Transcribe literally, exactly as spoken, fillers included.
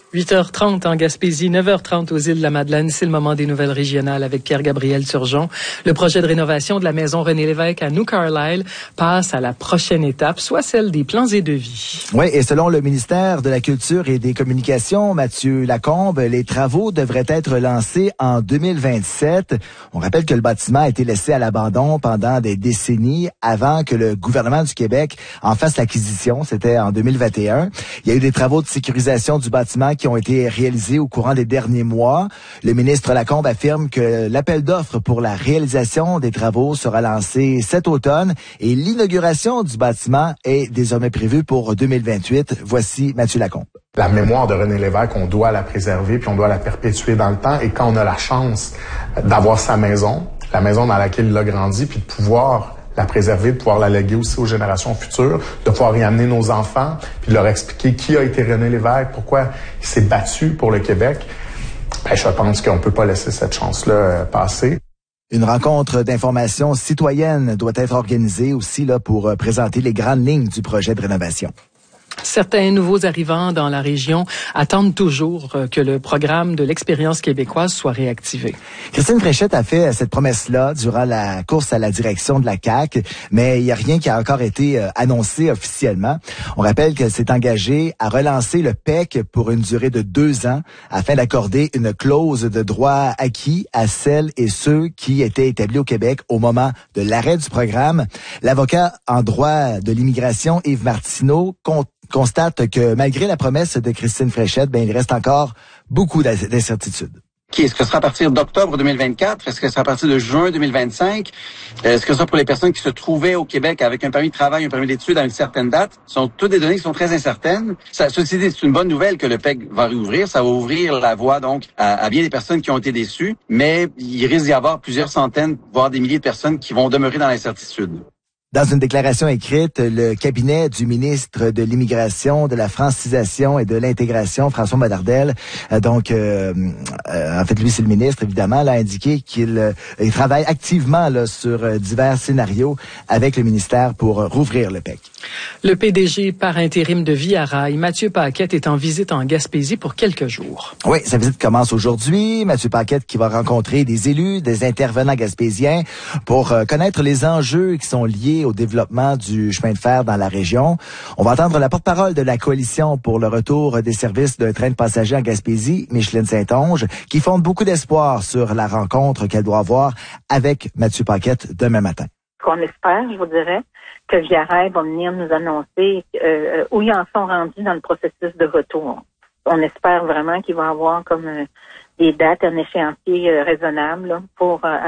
huit heures trente en Gaspésie, neuf heures trente aux îles de la Madeleine. C'est le moment des nouvelles régionales avec Pierre-Gabriel Turgeon. Le projet de rénovation de la maison René Lévesque à New Carlisle passe à la prochaine étape, soit celle des plans et devis. Oui, et selon le ministère de la Culture et des Communications, Mathieu Lacombe, les travaux devraient être lancés en deux mille vingt-sept. On rappelle que le bâtiment a été laissé à l'abandon pendant des décennies avant que le gouvernement du Québec en fasse l'acquisition. C'était en deux mille vingt et un. Il y a eu des travaux de sécurisation du bâtiment qui ont été réalisés au courant des derniers mois. Le ministre Lacombe affirme que l'appel d'offres pour la réalisation des travaux sera lancé cet automne et l'inauguration du bâtiment est désormais prévue pour deux mille vingt-huit. Voici Mathieu Lacombe. La mémoire de René Lévesque, on doit la préserver puis on doit la perpétuer dans le temps. Et quand on a la chance d'avoir sa maison, la maison dans laquelle il a grandi, puis de pouvoir la préserver, de pouvoir la léguer aussi aux générations futures, de pouvoir y amener nos enfants, puis de leur expliquer qui a été René Lévesque, pourquoi il s'est battu pour le Québec, ben, je pense qu'on peut pas laisser cette chance-là euh, passer. Une rencontre d'information citoyenne doit être organisée aussi là pour présenter les grandes lignes du projet de rénovation. Certains nouveaux arrivants dans la région attendent toujours que le programme de l'expérience québécoise soit réactivé. Christine Fréchette a fait cette promesse-là durant la course à la direction de la C A Q, mais il n'y a rien qui a encore été annoncé officiellement. On rappelle qu'elle s'est engagée à relancer le P E C pour une durée de deux ans afin d'accorder une clause de droit acquis à celles et ceux qui étaient établis au Québec au moment de l'arrêt du programme. L'avocat en droit de l'immigration, Yves Martineau, compte constate que malgré la promesse de Christine Fréchette, ben il reste encore beaucoup d'incertitudes. Okay, est-ce que ce sera à partir d'octobre deux mille vingt-quatre? Est-ce que ce sera à partir de juin deux mille vingt-cinq? Est-ce que ce sera pour les personnes qui se trouvaient au Québec avec un permis de travail, un permis d'études à une certaine date? Ce sont toutes des données qui sont très incertaines. Ça, ceci dit, c'est une bonne nouvelle que le P E C va réouvrir. Ça va ouvrir la voie donc à, à bien des personnes qui ont été déçues, mais il risque d'y avoir plusieurs centaines, voire des milliers de personnes qui vont demeurer dans l'incertitude. Dans une déclaration écrite, le cabinet du ministre de l'Immigration, de la Francisation et de l'Intégration, François Bonnardel, euh, donc euh, euh, en fait lui c'est le ministre évidemment, l'a indiqué qu'il euh, il travaille activement là, sur euh, divers scénarios avec le ministère pour euh, rouvrir le P E C. Le P D G par intérim de Via Rail, Mathieu Paquette, est en visite en Gaspésie pour quelques jours. Oui, sa visite commence aujourd'hui. Mathieu Paquette qui va rencontrer des élus, des intervenants gaspésiens pour euh, connaître les enjeux qui sont liés au développement du chemin de fer dans la région. On va entendre la porte-parole de la coalition pour le retour des services de train de passagers en Gaspésie, Micheline Saint-Onge, qui fonde beaucoup d'espoir sur la rencontre qu'elle doit avoir avec Mathieu Paquette demain matin. Qu'on espère, je vous dirais, que Via Rail va venir nous annoncer euh, où ils en sont rendus dans le processus de retour. On espère vraiment qu'il va y avoir comme euh, des dates, un échéancier euh, raisonnable là, pour euh,